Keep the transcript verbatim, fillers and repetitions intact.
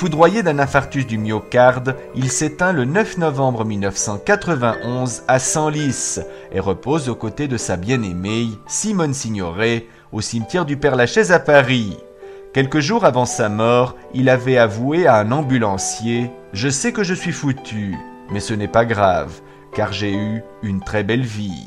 Foudroyé d'un infarctus du myocarde, il s'éteint le neuf novembre mille neuf cent quatre-vingt-onze à Senlis et repose aux côtés de sa bien-aimée, Simone Signoret, au cimetière du Père-Lachaise à Paris. Quelques jours avant sa mort, il avait avoué à un ambulancier « Je sais que je suis foutu, mais ce n'est pas grave, car j'ai eu une très belle vie ».